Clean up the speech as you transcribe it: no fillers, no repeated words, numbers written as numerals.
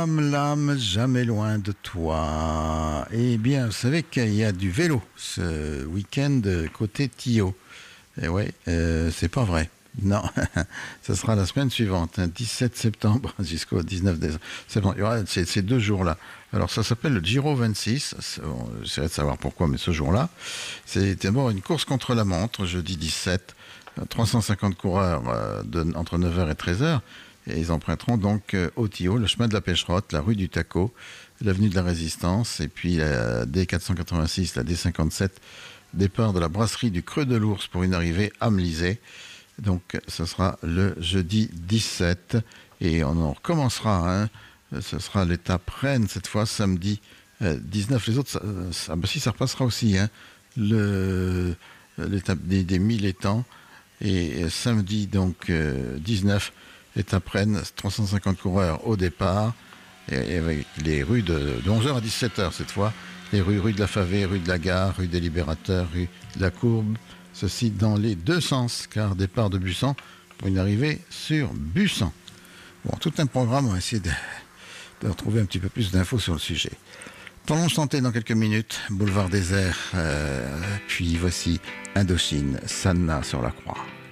l'âme jamais loin de toi. Eh bien, vous savez qu'il y a du vélo ce week-end côté Tio. Et ouais, c'est pas vrai. Non, ça sera la semaine suivante, 17 septembre jusqu'au 19 septembre. Il y aura ces 2 jours-là. Alors ça s'appelle le Giro 26. J'essaierai de savoir pourquoi, mais ce jour-là, c'est d'abord une course contre la montre, jeudi 17. 350 coureurs entre 9h et 13h. Et ils emprunteront donc au Tio, le chemin de la Pêcherotte, la rue du Taco, l'avenue de la Résistance, et puis la D486, la D57, départ de la brasserie du Creux de l'Ours pour une arrivée à Mlisay. Donc ce sera le jeudi 17 et on en recommencera. Ce sera l'étape Rennes cette fois samedi 19. Les autres, ça repassera aussi. L'étape des 1000 étangs et samedi donc 19 étape Rennes, 350 coureurs au départ et avec les rues de 11h à 17h cette fois. Les rue de la Favée, rue de la Gare, rue des Libérateurs, rue de la Courbe. Ceci dans les deux sens, car départ de Bussan pour une arrivée sur Bussan. Bon, tout un programme, on va essayer de retrouver un petit peu plus d'infos sur le sujet. Parlons chanter dans quelques minutes, Boulevard Désert, puis voici Indochine, Sanna sur la Croix.